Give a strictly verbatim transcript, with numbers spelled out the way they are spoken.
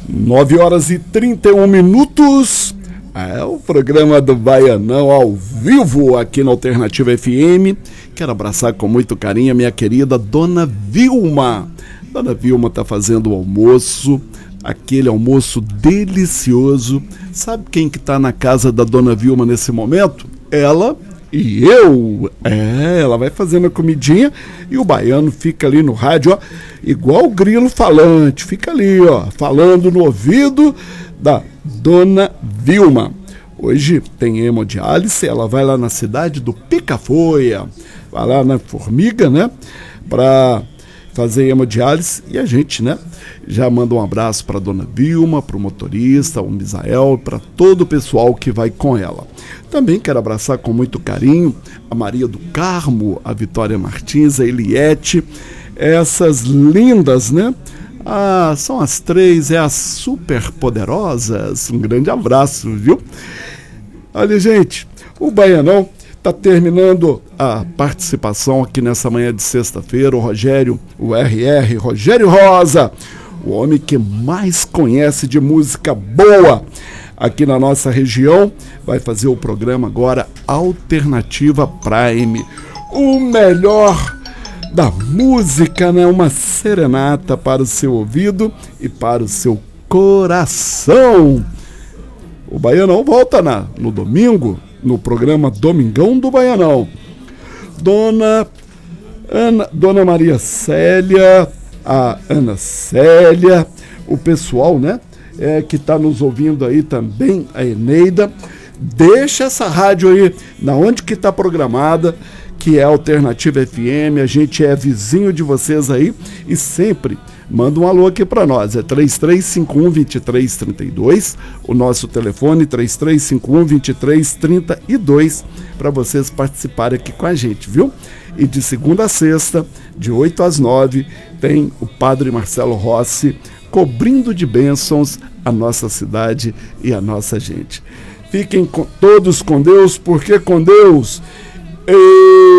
nove horas e trinta e um minutos. É o programa do Baianão ao vivo aqui na Alternativa F M. Quero abraçar com muito carinho a minha querida Dona Vilma. Dona Vilma está fazendo o almoço, aquele almoço delicioso. Sabe quem que está na casa da Dona Vilma nesse momento? Ela e eu. É, ela vai fazendo a comidinha e o baiano fica ali no rádio, ó, igual o grilo falante, fica ali, ó, falando no ouvido da Dona Vilma. Hoje tem hemodiálise, ela vai lá na cidade do Pica-Folha, vai lá na Formiga, né, para fazer hemodiálise, e a gente, né, já manda um abraço para Dona Vilma, para o motorista, o Misael, para todo o pessoal que vai com ela. Também quero abraçar com muito carinho a Maria do Carmo, a Vitória Martins, a Eliette, essas lindas, né? Ah, são as três, é as super poderosas. Um grande abraço, viu? Olha, gente, o Baianão está terminando a participação aqui nessa manhã de sexta-feira. O Rogério, o R R, Rogério Rosa, o homem que mais conhece de música boa aqui na nossa região, vai fazer o programa agora Alternativa Prime. O melhor da música, né? Uma serenata para o seu ouvido e para o seu coração. O Baianão volta na, no domingo, no programa Domingão do Baianão. Dona Ana, Dona Maria Célia, a Ana Célia, o pessoal, né, é, que está nos ouvindo aí também, a Eneida. Deixa essa rádio aí, na onde que está programada, que é a Alternativa F M, a gente é vizinho de vocês aí e sempre manda um alô aqui para nós, é três três cinco um, dois três três dois, o nosso telefone três três cinco um, dois três três dois, para vocês participarem aqui com a gente, viu? E de segunda a sexta, de oito às nove, tem o Padre Marcelo Rossi cobrindo de bênçãos a nossa cidade e a nossa gente. Fiquem com, todos com Deus, porque com Deus... E...